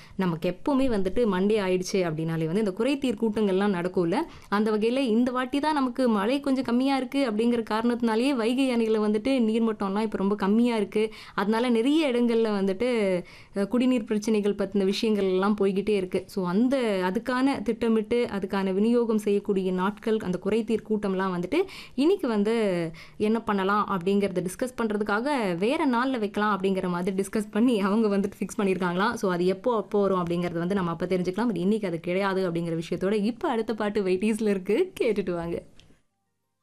நமக்கு எப்பவுமே வந்துட்டு மண்டே ஆயிடுச்சு அப்படின்னாலே வந்து இந்த குறைதீர் கூட்டங்கள்லாம் நடக்கும்ல. அந்த வகையில இந்த வாட்டி தான் நமக்கு மழை கொஞ்சம் கம்மியா இருக்கு அப்படிங்கிற காரணத்தினாலேயே வைகை அணையில வந்துட்டு நீர்மட்டம்லாம் இப்ப ரொம்ப கம்மியா இருக்கு. அதனால நிறைய இடங்கள்ல வந்துட்டு குடிநீர் பிரச்சனைகள் பத்தின விஷயங்கள் எல்லாம் போய்க்கிட்டே இருக்கு. ஸோ அதுக்கான திட்டமிட்டு அதுக்கான விநியோகம் செய்யக்கூடிய நாட்கள் அந்த குறைதீர் கூட்டம்லாம் வந்துட்டு இன்னைக்கு வந்து என்ன பண்ணலாம் அப்படிங்கிறத டிஸ்கஸ் பண்றதுக்காக வேற நாள்ல வைக்கலாம் அப்படிங்கிற மாதிரி டிஸ்கஸ் பண்ணி அவங்க வந்துட்டு ஃபிக்ஸ் பண்ணியிருக்காங்களாம். ஸோ அது எப்போ வரும் அப்படிங்கறது வந்து நம்ம அப்ப தெரிஞ்சுக்கலாம். பட் இன்னைக்கு அது கிடையாது அப்படிங்கிற விஷயத்தோட இப்ப அடுத்த பாட்டு வெயிட்டீஸ்ல இருக்கு, கேட்டுட்டு வாங்க.